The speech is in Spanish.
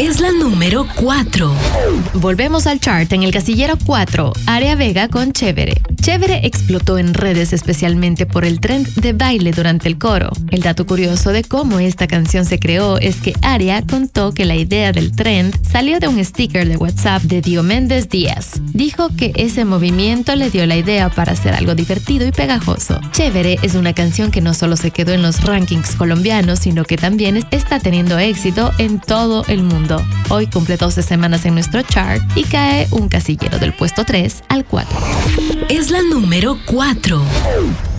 Es la número 4. Volvemos al chart en el casillero 4, Aria Vega con Chévere. Chévere explotó en redes especialmente por el trend de baile durante el coro. El dato curioso de cómo esta canción se creó es que Aria contó que la idea del trend salió de un sticker de WhatsApp de Dioméndez Díaz. Dijo que ese movimiento le dio la idea para hacer algo divertido y pegajoso. Chévere es una canción que no solo se quedó en los rankings colombianos, sino que también está teniendo éxito en todo el mundo. Hoy cumple 12 semanas en nuestro chart y cae un casillero del puesto 3 al 4. Es la número 4.